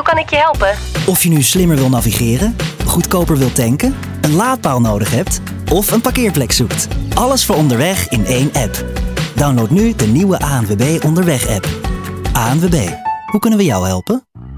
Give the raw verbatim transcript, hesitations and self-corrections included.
hoe kan ik je helpen? Of je nu slimmer wil navigeren, goedkoper wil tanken, een laadpaal nodig hebt of een parkeerplek zoekt. Alles voor onderweg in één app. Download nu de nieuwe A N W B Onderweg-app. A N W B, hoe kunnen we jou helpen?